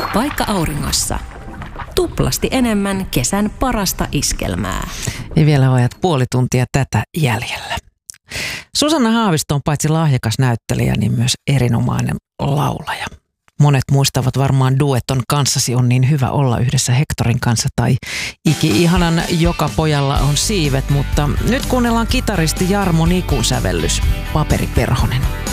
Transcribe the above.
vaikka auringossa. Tuplasti enemmän kesän parasta iskelmää. Ja vielä vajat puoli tuntia tätä jäljellä. Susanna Haavisto on paitsi lahjakas näyttelijä, niin myös erinomainen laulaja. Monet muistavat varmaan dueton Kanssasi on niin hyvä olla yhdessä Hectorin kanssa tai Iki-ihanan Joka pojalla on siivet, mutta nyt kuunnellaan kitaristi Jarmo Nikun sävellys Paperiperhonen.